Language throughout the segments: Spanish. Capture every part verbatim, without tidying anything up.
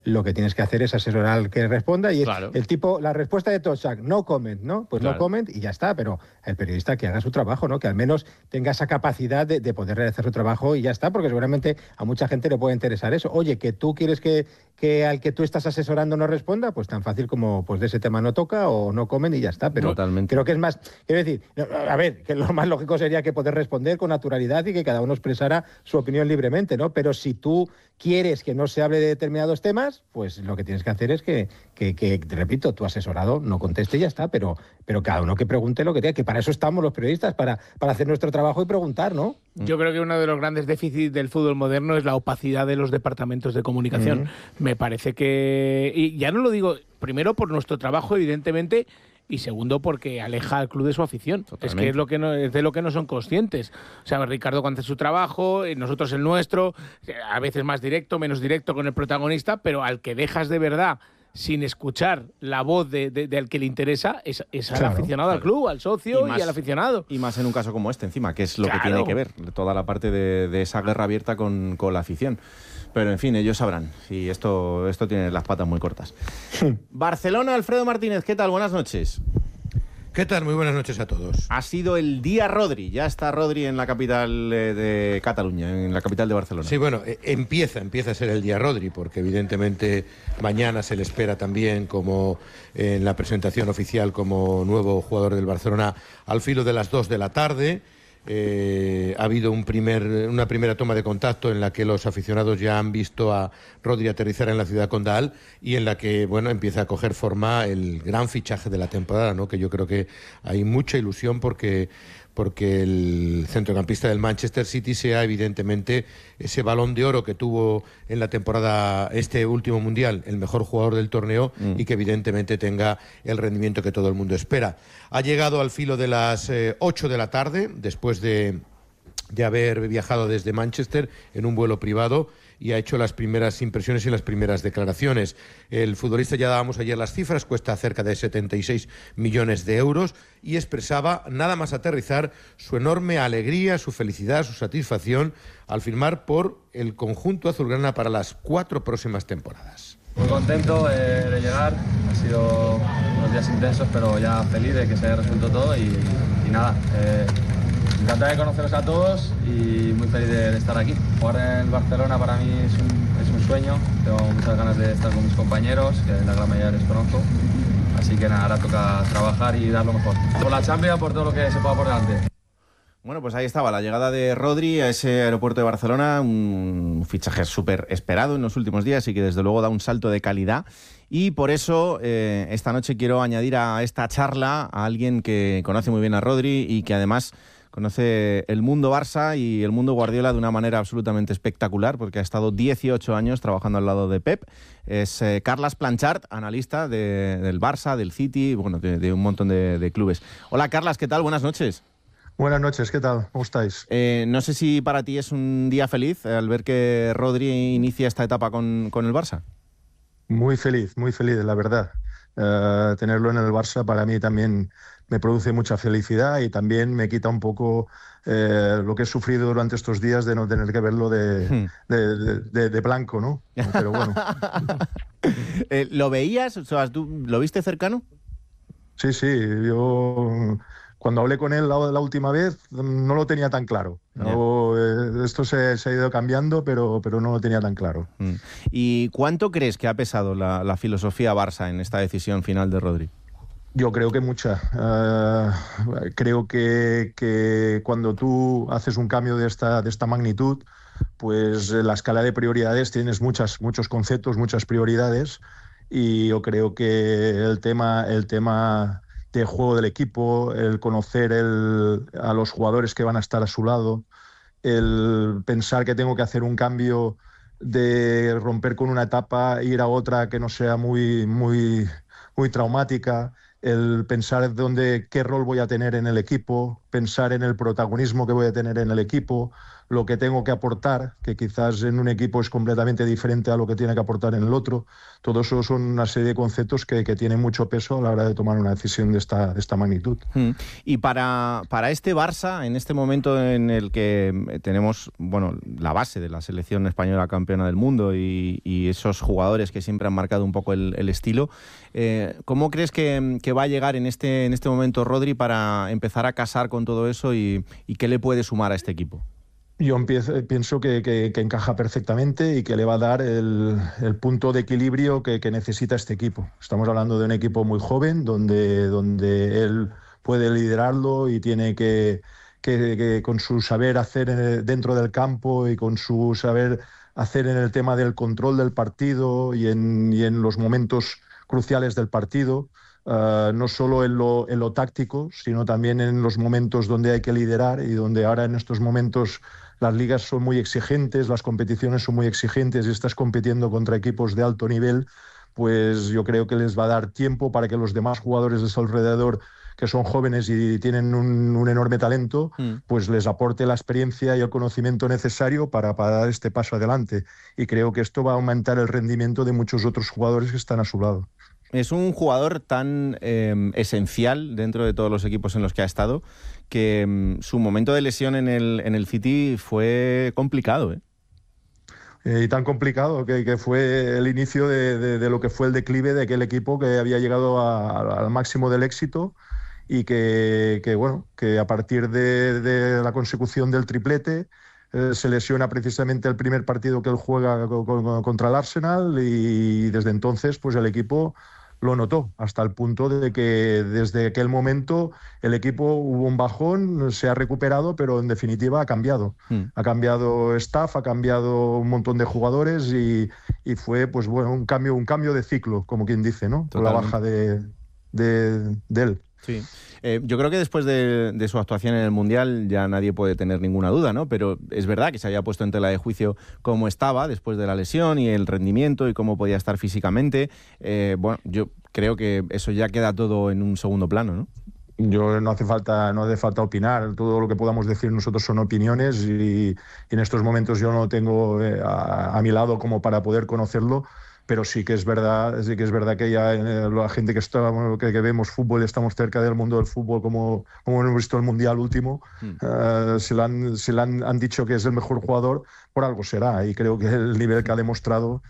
lo que tienes que hacer es asesorar al que responda y Claro. el tipo, la respuesta de Toshak, no comment, ¿no? Pues Claro. no comment y ya está, pero el periodista que haga su trabajo, ¿no? Que al menos tenga esa capacidad de, de poder realizar su trabajo y ya está, porque seguramente a mucha gente le puede interesar eso. Oye, que tú quieres que, que al que tú estás asesorando no responda, pues tan fácil como pues de ese tema no toca o no comen y ya está, pero Totalmente. creo que es más, quiero decir, a ver, que lo más lógico sería que poder responder con naturalidad y que cada uno expresara su opinión libremente, ¿no? Pero si tú quieres que no se hable de determinados temas, pues lo que tienes que hacer es que, que, que te repito, tu asesorado no conteste y ya está, pero, pero cada uno que pregunte lo que tenga, que para eso estamos los periodistas, para, para hacer nuestro trabajo y preguntar, ¿no? Yo creo que uno de los grandes déficits del fútbol moderno es la opacidad de los departamentos de comunicación. Mm. Me parece que, y ya no lo digo, primero por nuestro trabajo, evidentemente, y segundo porque aleja al club de su afición. Totalmente. Es que es, lo que no, es de lo que no son conscientes. O sea, Ricardo cuando hace su trabajo, nosotros el nuestro, a veces más directo, menos directo con el protagonista, pero al que dejas de verdad sin escuchar la voz de, de, del que le interesa es, es al claro, aficionado, claro. al club, al socio y, más, y al aficionado. Y más en un caso como este, encima, que es lo claro. que tiene que ver, toda la parte de, de esa guerra abierta con, con la afición. Pero en fin, ellos sabrán, y esto, esto tiene las patas muy cortas. Barcelona, Alfredo Martínez, ¿qué tal? Buenas noches. ¿Qué tal? Muy buenas noches a todos. Ha sido el día Rodri, ya está Rodri en la capital de Cataluña, en la capital de Barcelona. Sí, bueno, empieza, empieza a ser el día Rodri, porque evidentemente mañana se le espera también como en la presentación oficial como nuevo jugador del Barcelona al filo de las dos de la tarde. Eh, ha habido un primer, una primera toma de contacto en la que los aficionados ya han visto a Rodri aterrizar en la ciudad condal y en la que bueno empieza a coger forma el gran fichaje de la temporada, ¿no? Que yo creo que hay mucha ilusión porque porque el centrocampista del Manchester City sea evidentemente ese Balón de Oro que tuvo en la temporada, este último mundial, el mejor jugador del torneo mm. y que evidentemente tenga el rendimiento que todo el mundo espera. Ha llegado al filo de las eh, ocho de la tarde, después de, de haber viajado desde Manchester en un vuelo privado, y ha hecho las primeras impresiones y las primeras declaraciones. El futbolista, ya dábamos ayer las cifras, cuesta cerca de setenta y seis millones de euros y expresaba, nada más aterrizar, su enorme alegría, su felicidad, su satisfacción al firmar por el conjunto azulgrana para las cuatro próximas temporadas. Muy contento eh, de llegar, ha sido unos días intensos, pero ya feliz de que se haya resuelto todo y, y nada, eh, encantado de conoceros a todos y muy feliz de, de estar aquí. Jugar en el Barcelona para mí es un, es un sueño, tengo muchas ganas de estar con mis compañeros, que la gran mayoría les conozco, así que nada, ahora toca trabajar y dar lo mejor. Por la Champions, por todo lo que se pueda por delante. Bueno, pues ahí estaba la llegada de Rodri a ese aeropuerto de Barcelona, un fichaje súper esperado en los últimos días y que desde luego da un salto de calidad. Y por eso eh, esta noche quiero añadir a esta charla a alguien que conoce muy bien a Rodri y que además conoce el mundo Barça y el mundo Guardiola de una manera absolutamente espectacular, porque ha estado dieciocho años trabajando al lado de Pep. Es eh, Carles Planchart, analista de, del Barça, del City, bueno, de, de un montón de, de clubes. Hola, Carles, ¿qué tal? Buenas noches. Buenas noches, ¿qué tal? ¿Cómo estáis? Eh, no sé si para ti es un día feliz al ver que Rodri inicia esta etapa con, con el Barça. Muy feliz, muy feliz, la verdad. Uh, tenerlo en el Barça para mí también me produce mucha felicidad y también me quita un poco eh, lo que he sufrido durante estos días de no tener que verlo de, hmm. de, de, de, de blanco, ¿no? Pero bueno. eh, ¿Lo veías? O sea, ¿tú lo viste cercano? Sí, sí, yo cuando hablé con él la, la última vez no lo tenía tan claro. No, eh, esto se, se ha ido cambiando, pero, pero no lo tenía tan claro. ¿Y cuánto crees que ha pesado la, la filosofía Barça en esta decisión final de Rodri? Yo creo que mucha. Uh, creo que, que cuando tú haces un cambio de esta, de esta magnitud, pues en la escala de prioridades tienes muchas, muchos conceptos, muchas prioridades, y yo creo que el tema, el tema de juego del equipo, el conocer el, a los jugadores que van a estar a su lado, el pensar que tengo que hacer un cambio de romper con una etapa, ir a otra que no sea muy, muy, muy traumática, el pensar dónde, qué rol voy a tener en el equipo, pensar en el protagonismo que voy a tener en el equipo, lo que tengo que aportar, que quizás en un equipo es completamente diferente a lo que tiene que aportar en el otro. Todo eso son una serie de conceptos que, que tienen mucho peso a la hora de tomar una decisión de esta, de esta magnitud. Mm. Y para, para este Barça, en este momento en el que tenemos, bueno, la base de la selección española campeona del mundo y, y esos jugadores que siempre han marcado un poco el, el estilo, eh, ¿cómo crees que, que va a llegar en este, en este momento Rodri para empezar a casar con todo eso y, y qué le puede sumar a este equipo? Yo empiezo, pienso que, que, que encaja perfectamente y que le va a dar el, el punto de equilibrio que, que necesita este equipo. Estamos hablando de un equipo muy joven, donde, donde él puede liderarlo y tiene que, que, que con su saber hacer dentro del campo y con su saber hacer en el tema del control del partido y en, y en los momentos cruciales del partido, Uh, no solo en lo, en lo táctico, sino también en los momentos donde hay que liderar y donde ahora en estos momentos las ligas son muy exigentes, las competiciones son muy exigentes y estás compitiendo contra equipos de alto nivel, pues yo creo que les va a dar tiempo para que los demás jugadores de su alrededor, que son jóvenes y tienen un, un enorme talento, mm. pues les aporte la experiencia y el conocimiento necesario para, para dar este paso adelante. Y creo que esto va a aumentar el rendimiento de muchos otros jugadores que están a su lado. Es un jugador tan eh, esencial dentro de todos los equipos en los que ha estado que eh, su momento de lesión en el, en el City fue complicado, ¿eh? Eh, y tan complicado que, que fue el inicio de, de, de lo que fue el declive de aquel equipo que había llegado a, a, al máximo del éxito y que, que, bueno, que a partir de, de la consecución del triplete eh, se lesiona precisamente el primer partido que él juega con, con, contra el Arsenal y desde entonces pues el equipo lo notó, hasta el punto de que desde aquel momento el equipo hubo un bajón, se ha recuperado, pero en definitiva ha cambiado. Mm. Ha cambiado staff, ha cambiado un montón de jugadores y, y fue pues bueno un cambio, un cambio de ciclo, como quien dice, ¿no? Con la baja de, de, de él. Sí. Eh, yo creo que después de, de su actuación en el Mundial ya nadie puede tener ninguna duda, ¿no? Pero es verdad que se había puesto en tela de juicio cómo estaba después de la lesión y el rendimiento y cómo podía estar físicamente. Eh, bueno, yo creo que eso ya queda todo en un segundo plano, ¿no? Yo no hace falta, no hace falta opinar. Todo lo que podamos decir nosotros son opiniones y, y en estos momentos yo no tengo eh, a, a mi lado como para poder conocerlo. Pero sí que es verdad, sí que es verdad que ya eh, la gente que, está, que, que vemos fútbol, estamos cerca del mundo del fútbol, como, como hemos visto el Mundial último, mm. uh, se le, han, se le han, han dicho que es el mejor jugador, por algo será. Y creo que el nivel que ha demostrado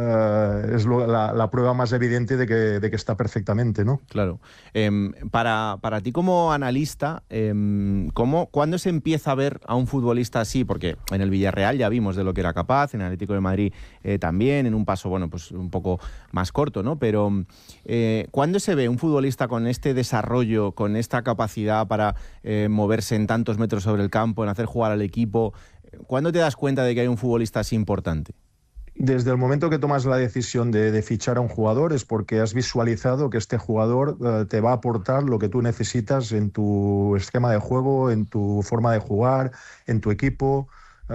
uh, es lo, la, la prueba más evidente de que, de que está perfectamente, ¿no? Claro. Eh, para, para ti como analista, eh, ¿cómo, ¿cuándo se empieza a ver a un futbolista así? Porque en el Villarreal ya vimos de lo que era capaz, en el Atlético de Madrid eh, también, en un paso, bueno, pues un poco más corto, ¿no? Pero eh, ¿cuándo se ve un futbolista con este desarrollo, con esta capacidad para eh, moverse en tantos metros sobre el campo, en hacer jugar al equipo? ¿Cuándo te das cuenta de que hay un futbolista así importante? Desde el momento que tomas la decisión de, de fichar a un jugador es porque has visualizado que este jugador uh, te va a aportar lo que tú necesitas en tu esquema de juego, en tu forma de jugar, en tu equipo.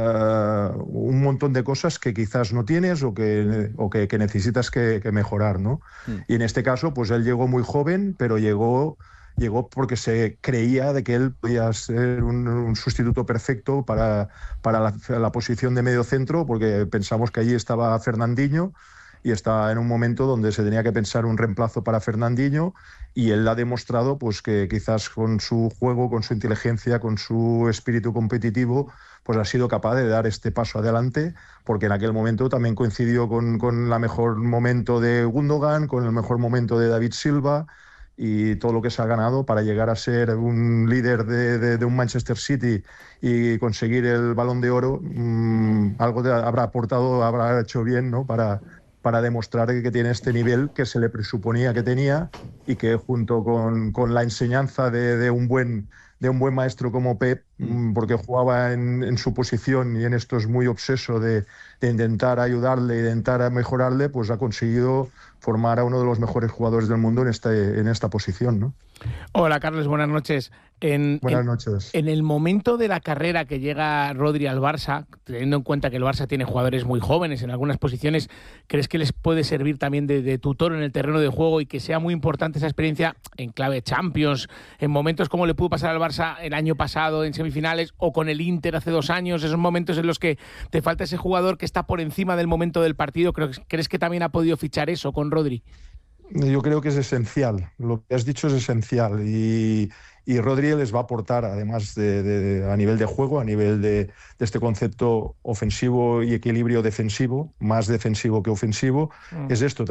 Uh, un montón de cosas que quizás no tienes o que, o que, que necesitas que, que mejorar, ¿no? Mm. Y en este caso, pues él llegó muy joven, pero llegó, llegó porque se creía de que él podía ser un, un sustituto perfecto para, para la, la posición de medio centro, porque pensamos que allí estaba Fernandinho y estaba en un momento donde se tenía que pensar un reemplazo para Fernandinho y él ha demostrado pues que quizás con su juego, con su inteligencia, con su espíritu competitivo, pues ha sido capaz de dar este paso adelante, porque en aquel momento también coincidió con, con el mejor momento de Gundogan, con el mejor momento de David Silva y todo lo que se ha ganado para llegar a ser un líder de, de, de un Manchester City y conseguir el Balón de Oro. Mmm, algo de, habrá aportado, habrá hecho bien, ¿no? para... para demostrar que tiene este nivel que se le presuponía que tenía y que junto con, con la enseñanza de, de, un buen, de un buen maestro como Pep, porque jugaba en, en su posición y en esto es muy obseso de, de intentar ayudarle, de intentar mejorarle, pues ha conseguido formar a uno de los mejores jugadores del mundo en, este, en esta posición, ¿no? Hola, Carles, buenas noches. En, buenas en, noches. En el momento de la carrera que llega Rodri al Barça, teniendo en cuenta que el Barça tiene jugadores muy jóvenes en algunas posiciones, ¿crees que les puede servir también de, de tutor en el terreno de juego y que sea muy importante esa experiencia en clave Champions, en momentos como le pudo pasar al Barça el año pasado en semifinales semifinales, o con el Inter hace dos años, esos momentos en los que te falta ese jugador que está por encima del momento del partido. ¿Crees que también ha podido fichar eso con Rodri? Yo creo que es esencial, lo que has dicho es esencial y, y Rodri les va a aportar, además de, de, a nivel de juego, a nivel de, de este concepto ofensivo y equilibrio defensivo, más defensivo que ofensivo, mm. es esto